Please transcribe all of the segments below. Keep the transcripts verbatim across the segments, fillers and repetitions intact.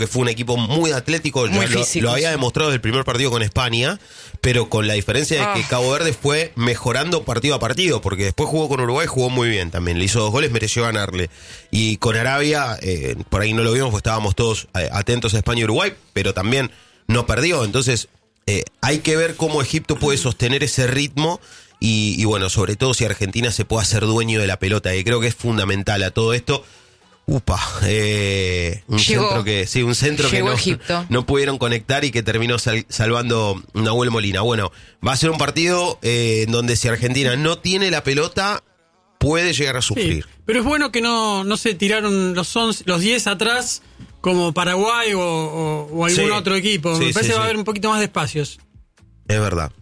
que fue un equipo muy atlético, Muy ya lo, físico, lo había sí. demostrado desde el primer partido con España, pero con la diferencia de que Ah. Cabo Verde fue mejorando partido a partido, porque después jugó con Uruguay, jugó muy bien también, le hizo dos goles, mereció ganarle. Y con Arabia, eh, por ahí no lo vimos, porque estábamos todos eh, atentos a España y Uruguay, pero también no perdió, entonces eh, hay que ver cómo Egipto puede sostener ese ritmo. Y, y bueno, sobre todo si Argentina se puede hacer dueño de la pelota, que creo que es fundamental a todo esto. Upa, eh, un Llegó. centro que sí, un centro Llegó que no, Egipto. no pudieron conectar y que terminó sal, salvando Nahuel Molina. Bueno, va a ser un partido eh, en donde si Argentina no tiene la pelota, puede llegar a sufrir. Sí, pero es bueno que no, no se tiraron los once, los diez atrás como Paraguay o, o, o algún Sí. otro equipo. Sí, Me parece sí, que va a sí. haber un poquito más de espacios. Es verdad.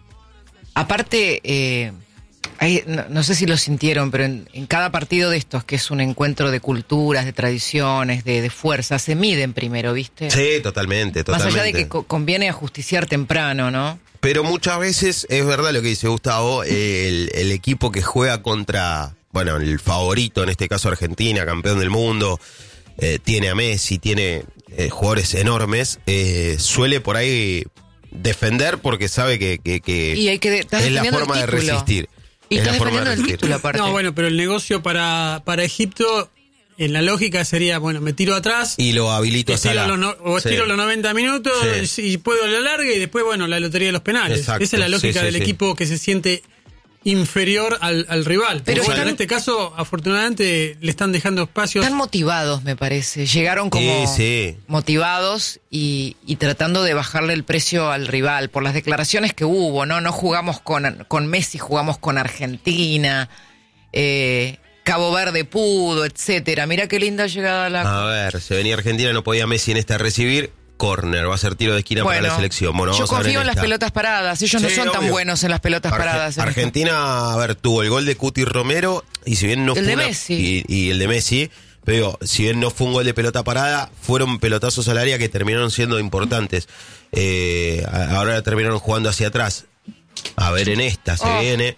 Aparte, eh, hay- no, no sé si lo sintieron, pero en, en cada partido de estos, que es un encuentro de culturas, de tradiciones, de, de fuerza, se miden primero, ¿viste? Sí, totalmente, Más totalmente. allá de que co- conviene ajusticiar temprano, ¿no? Pero muchas veces es verdad lo que dice Gustavo, el, el equipo que juega contra, bueno, el favorito, en este caso Argentina, campeón del mundo, eh, tiene a Messi, tiene eh, jugadores enormes, eh, suele por ahí defender porque sabe que, que, que Y hay que de- estás es la defendiendo forma el de título. resistir. Y es estás la forma de defendiendo el resistir. título aparte. No, bueno, pero el negocio para, para Egipto, en la lógica sería, bueno, me tiro atrás. Y lo habilito a estiro Salah. los no- o estiro Sí. los noventa minutos Sí. y puedo a la larga y después, bueno, la lotería de los penales. Exacto. Esa es la lógica Sí, sí, del sí. equipo que se siente inferior al, al rival. Pero Pero bueno, están- en este caso, afortunadamente, le están dejando espacios. Están motivados, me parece. Llegaron como Sí, sí. motivados y, y tratando de bajarle el precio al rival por las declaraciones que hubo, ¿no? No jugamos con, con Messi, jugamos con Argentina, eh, Cabo Verde pudo, etcétera. Mira qué linda llegada la... A ver, se venía Argentina, no podía Messi en esta recibir. Córner, va a ser tiro de esquina para la selección. Bueno, yo vamos a ver confío en las esta. pelotas paradas. Ellos no Sí, son tan obvio. buenos en las pelotas Arge- paradas. en Argentina, a ver, tuvo el gol de Cuti Romero y si bien no El fue de una- Messi. y, y el de Messi, pero digo, si bien no fue un gol de pelota parada, fueron pelotazos al área que terminaron siendo importantes. Eh, a- ahora terminaron jugando hacia atrás. A ver, en esta se Oh. viene.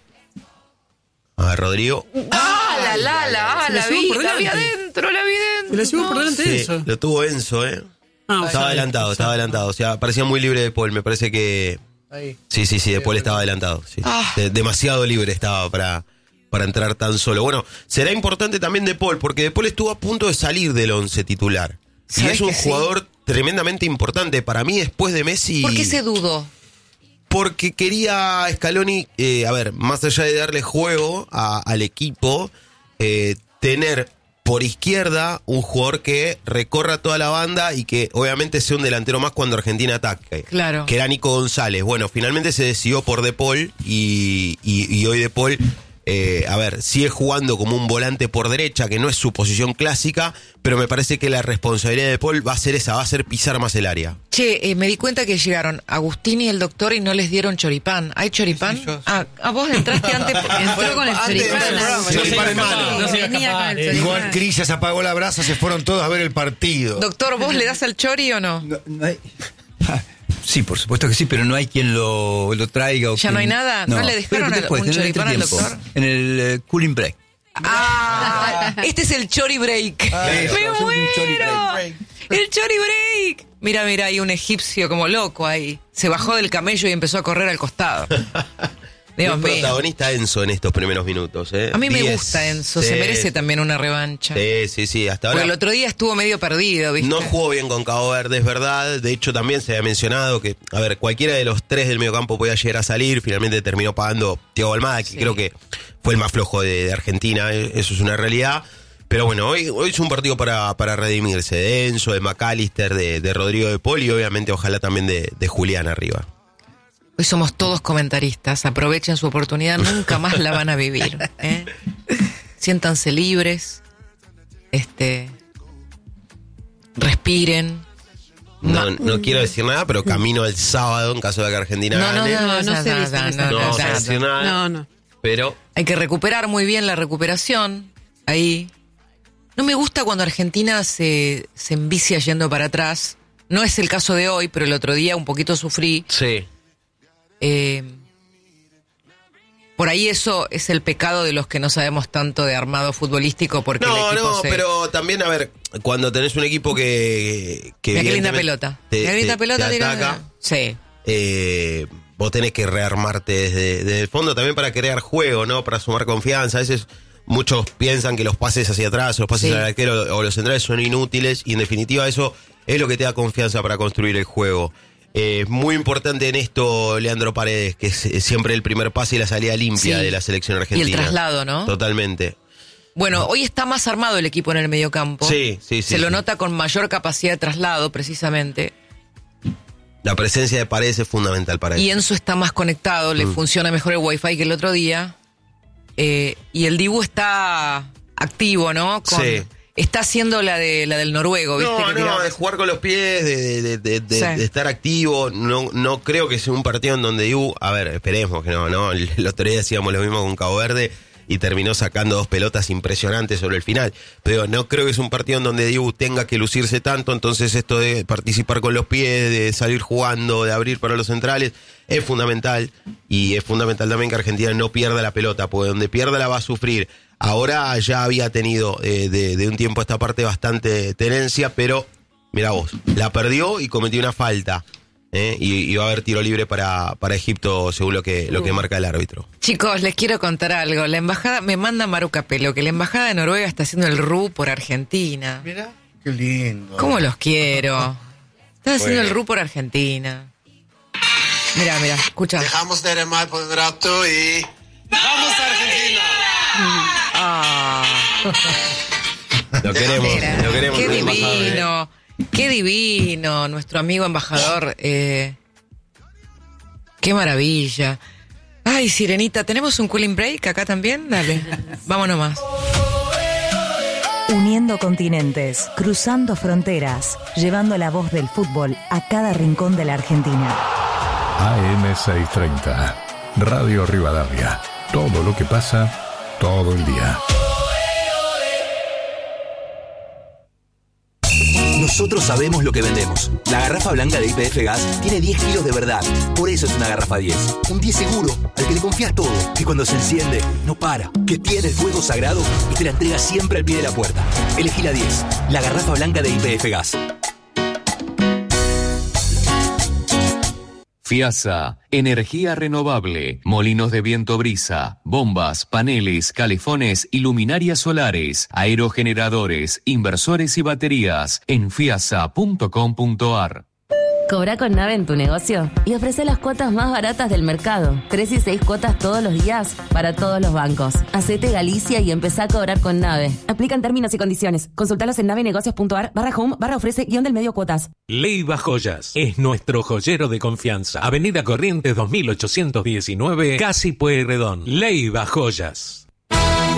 A ver, Rodrigo. ¡Ah, la, la, la! ¡Ah, Se la la llevó vi! por La vi delante. adentro, la vi dentro. Se la llevó por delante Sí, eso. lo tuvo Enzo, ¿eh? Ah, o Estaba sea, adelantado, o sea, estaba adelantado. O sea, parecía muy libre de Paul. Me parece que. Ahí. Sí, sí, sí, de Paul estaba adelantado. Sí. Ah. De- demasiado libre estaba para, para entrar tan solo. Bueno, será importante también de Paul, porque de Paul estuvo a punto de salir del once titular. Y ¿Sabés es un que sí? jugador tremendamente importante para mí después de Messi. ¿Por qué se dudó? Porque quería Scaloni, eh, a ver, más allá de darle juego a- al equipo, eh, tener por izquierda un jugador que recorra toda la banda y que obviamente sea un delantero más cuando Argentina ataque. Claro. Que era Nico González. Bueno, finalmente se decidió por De Paul y, y, y hoy De Paul, eh, a ver, sigue jugando como un volante por derecha, que no es su posición clásica, pero me parece que la responsabilidad de De Paul va a ser esa, va a ser pisar más el área. Che, eh, me di cuenta que llegaron Agustín y el doctor y no les dieron choripán. ¿Hay choripán? Sí, yo- Ah, a vos entraste antes. Entró con el Antes de choripán. empezar el programa, Sí, choripán en mano. No se iba a venía escapar, con el eh. choripán. Igual Cris ya se apagó la brasa, se fueron todos a ver el partido. Doctor, ¿vos le das al chori o no? No, no hay- Sí, por supuesto que sí, pero no hay quien lo, lo traiga. O ¿Ya quien- no hay nada? ¿No le dejaron pero después, un en el choripán al entretiempo, doctor? En el eh, cooling break. Ah, este es el chori break. Ah, eso, ¡Me hacemos un chori muero! break. El chori break. Mira, mira, hay un egipcio como loco ahí. Se bajó del camello y empezó a correr al costado. Dios Es mío. protagonista Enzo en estos primeros minutos. ¿eh? A mí me Diez. gusta Enzo, Sí, se merece también una revancha. Sí, sí, sí, hasta Porque ahora el otro día estuvo medio perdido, ¿viste? no jugó bien con Cabo Verde, es verdad. De hecho, también se había mencionado que, a ver, cualquiera de los tres del mediocampo podía llegar a salir. Finalmente terminó pagando Thiago Almada, que Sí. creo que fue el más flojo de, de Argentina. eh, Eso es una realidad. Pero bueno, hoy, hoy es un partido para, para redimirse. De Enzo, de McAllister, de, de Rodrigo de Paul y obviamente ojalá también de, de Julián arriba. Hoy somos todos comentaristas, aprovechen su oportunidad, nunca más la van a vivir. ¿eh? Siéntanse libres, este, respiren. No, Ma- no quiero decir nada, pero camino el sábado en caso de que Argentina No, no, gane. No, no no, se no, dicen no, esas no, No vamos a cosas. decir nada. No, no. Pero Hay que recuperar muy bien la recuperación, ahí. No me gusta cuando Argentina se, se envicia yendo para atrás. No es el caso de hoy, pero el otro día un poquito sufrí. sí. Eh, por ahí eso es el pecado de los que no sabemos tanto de armado futbolístico porque No, el equipo no, se... pero también, a ver, cuando tenés un equipo que... que Mirá qué linda evidentemente pelota. te- Mirá qué linda te- pelota te tira- ataca, Sí. eh, vos tenés que rearmarte desde, desde el fondo también para crear juego, ¿no? Para sumar confianza. A veces muchos piensan que los pases hacia atrás, los pases Sí. al arquero o los centrales son inútiles y en definitiva eso es lo que te da confianza para construir el juego. Eh, Es muy importante en esto, Leandro Paredes, que es, es siempre el primer pase y la salida limpia Sí. de la selección Y argentina. el traslado, ¿no? Totalmente. Bueno, hoy está más armado el equipo en el mediocampo. Sí, sí, sí, Se lo sí. nota con mayor capacidad de traslado, precisamente. La presencia de Paredes es fundamental para Y eso. Enzo está más conectado, le Mm. funciona mejor el wifi que el otro día. Eh, y el Dibu está activo, ¿no? Con- Sí. Está haciendo la de la del noruego, ¿viste? No, que no, tiraba- de jugar con los pies, de, de- de- de- de- Sí. de estar activo. No, no creo que sea un partido en donde Dibu, a ver, esperemos que no, no. El, el otro día decíamos lo mismo con Cabo Verde y terminó sacando dos pelotas impresionantes sobre el final. Pero no creo que es un partido en donde Dibu tenga que lucirse tanto, entonces esto de participar con los pies, de salir jugando, de abrir para los centrales, es fundamental. Y es fundamental también que Argentina no pierda la pelota, porque donde pierda la va a sufrir. Ahora ya había tenido eh, de, de un tiempo a esta parte bastante tenencia, pero mira vos, la perdió y cometió una falta. ¿eh? Y, y va a haber tiro libre para, para Egipto según lo que, lo que marca el árbitro. Chicos, les quiero contar algo. La embajada, me manda Maru Capello, que la embajada de Noruega está haciendo el R U por Argentina. Mirá, qué lindo. ¿Cómo los quiero? Están haciendo Bueno. el R U por Argentina. Mira, mira, escucha. Dejamos de remar por un rato y... ¡Vamos a Argentina! Ah, Lo queremos, mira, lo queremos. qué el embajador, ¿eh? divino, qué divino, nuestro amigo embajador. Eh, qué maravilla. Ay, Sirenita, ¿tenemos un cooling break acá también? Dale, vámonos más. Uniendo continentes, cruzando fronteras, llevando la voz del fútbol a cada rincón de la Argentina. A M seiscientos treinta, Radio Rivadavia. Todo lo que pasa, todo el día. Nosotros sabemos lo que vendemos. La garrafa blanca de Y P F Gas tiene diez kilos de verdad. Por eso es una garrafa diez. Un diez seguro, al que le confías todo. Que cuando se enciende, no para. Que tiene el fuego sagrado y te la entrega siempre al pie de la puerta. Elegí la diez. La garrafa blanca de Y P F Gas. FIASA, energía renovable, molinos de viento brisa, bombas, paneles, calefones y luminarias solares, aerogeneradores, inversores y baterías en fiasa punto com punto ar. Cobra con Nave en tu negocio y ofrece las cuotas más baratas del mercado. Tres y seis cuotas todos los días para todos los bancos. Hacete Galicia y empezá a cobrar con Nave. Aplican términos y condiciones. Consultalos en navenegocios.ar barra home barra ofrece guión del medio cuotas. Leiva Joyas es nuestro joyero de confianza. Avenida Corrientes dos mil ochocientos diecinueve, Casi Pueyrredón. Leiva Joyas.